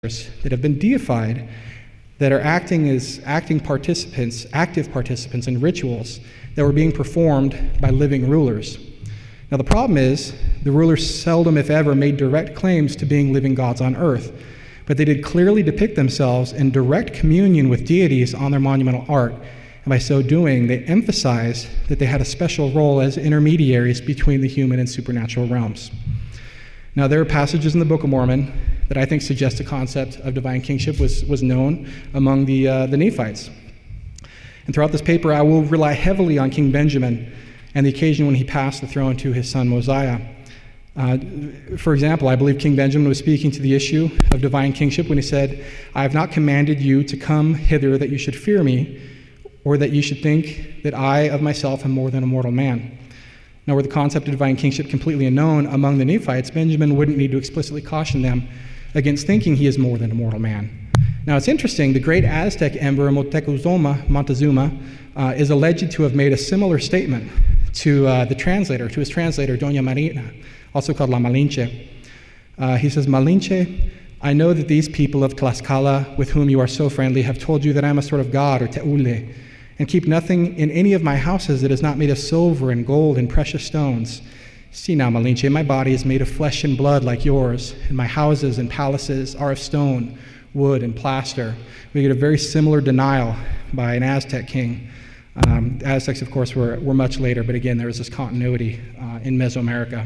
that have been deified that are active participants in rituals that were being performed by living rulers. Now the problem is, the rulers seldom, if ever, made direct claims to being living gods on earth, but they did clearly depict themselves in direct communion with deities on their monumental art, and by so doing, they emphasized that they had a special role as intermediaries between the human and supernatural realms. Now, there are passages in the Book of Mormon that I think suggest the concept of divine kingship was known among the Nephites. And throughout this paper, I will rely heavily on King Benjamin and the occasion when he passed the throne to his son Mosiah. For example, I believe King Benjamin was speaking to the issue of divine kingship when he said, "I have not commanded you to come hither that you should fear me, or that you should think that I of myself am more than a mortal man." Now, were the concept of divine kingship completely unknown among the Nephites, Benjamin wouldn't need to explicitly caution them against thinking he is more than a mortal man. Now, it's interesting, the great Aztec emperor Montezuma is alleged to have made a similar statement to his translator, Doña Marina, also called La Malinche. He says, "Malinche, I know that these people of Tlaxcala, with whom you are so friendly, have told you that I am a sort of god, or teule, and keep nothing in any of my houses that is not made of silver and gold and precious stones. See now, Malinche, my body is made of flesh and blood like yours, and my houses and palaces are of stone, wood, and plaster." We get a very similar denial by an Aztec king. The Aztecs, of course, were much later, but again, there was this continuity in Mesoamerica.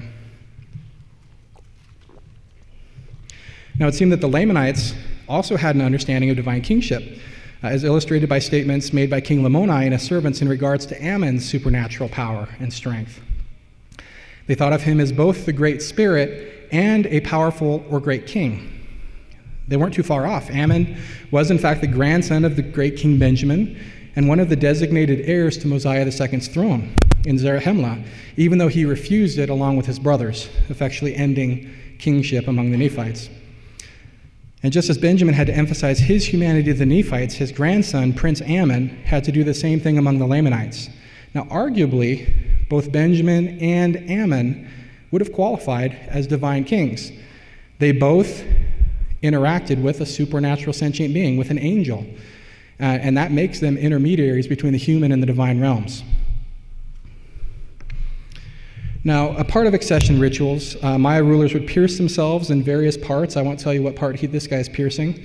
Now, it seemed that the Lamanites also had an understanding of divine kingship, as illustrated by statements made by King Lamoni and his servants in regards to Ammon's supernatural power and strength. They thought of him as both the Great Spirit and a powerful or great king. They weren't too far off. Ammon was, in fact, the grandson of the great King Benjamin and one of the designated heirs to Mosiah II's throne in Zarahemla, even though he refused it along with his brothers, effectually ending kingship among the Nephites. And just as Benjamin had to emphasize his humanity to the Nephites, his grandson, Prince Ammon, had to do the same thing among the Lamanites. Now, arguably, both Benjamin and Ammon would have qualified as divine kings. They both interacted with a supernatural sentient being, with an angel, and that makes them intermediaries between the human and the divine realms. Now, a part of accession rituals, Maya rulers would pierce themselves in various parts. I won't tell you what part this guy is piercing.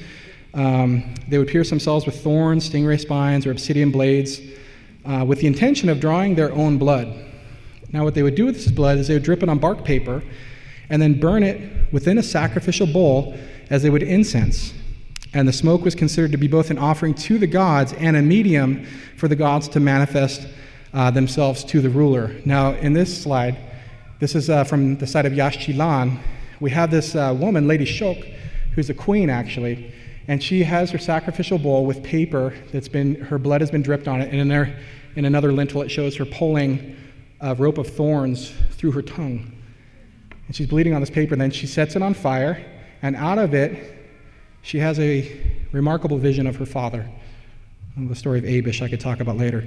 They would pierce themselves with thorns, stingray spines, or obsidian blades with the intention of drawing their own blood. Now, what they would do with this blood is they would drip it on bark paper and then burn it within a sacrificial bowl as they would incense. And the smoke was considered to be both an offering to the gods and a medium for the gods to manifest themselves to the ruler. Now, in this slide, this is from the side of Yaxchilan. We have this woman, Lady Shok, who's a queen, actually, and she has her sacrificial bowl with paper her blood has been dripped on it, and in another lintel it shows her pulling a rope of thorns through her tongue. And she's bleeding on this paper, and then she sets it on fire, and out of it, she has a remarkable vision of her father. The story of Abish I could talk about later.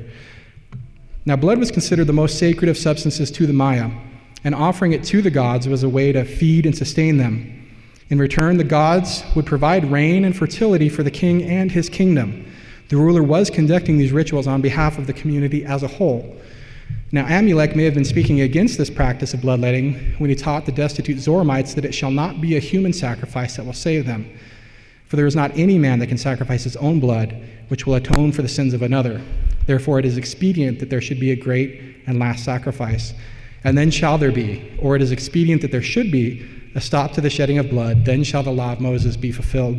Now, blood was considered the most sacred of substances to the Maya, and offering it to the gods was a way to feed and sustain them. In return, the gods would provide rain and fertility for the king and his kingdom. The ruler was conducting these rituals on behalf of the community as a whole. Now, Amulek may have been speaking against this practice of bloodletting when he taught the destitute Zoramites that it shall not be a human sacrifice that will save them. For there is not any man that can sacrifice his own blood, which will atone for the sins of another. Therefore, it is expedient that there should be a great and last sacrifice. And then shall there be, or it is expedient that there should be, a stop to the shedding of blood. Then shall the law of Moses be fulfilled.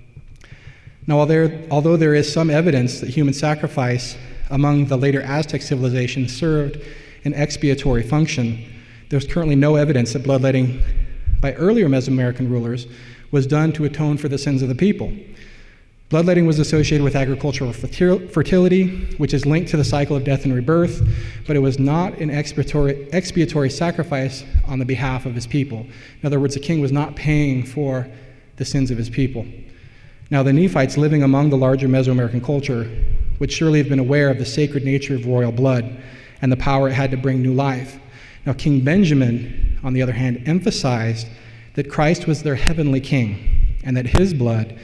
Now, although there is some evidence that human sacrifice among the later Aztec civilization served an expiatory function, there's currently no evidence that bloodletting by earlier Mesoamerican rulers was done to atone for the sins of the people. Bloodletting was associated with agricultural fertility, which is linked to the cycle of death and rebirth, but it was not an expiatory sacrifice on the behalf of his people. In other words, the king was not paying for the sins of his people. Now, the Nephites living among the larger Mesoamerican culture would surely have been aware of the sacred nature of royal blood and the power it had to bring new life. Now, King Benjamin, on the other hand, emphasized that Christ was their heavenly king, and that his blood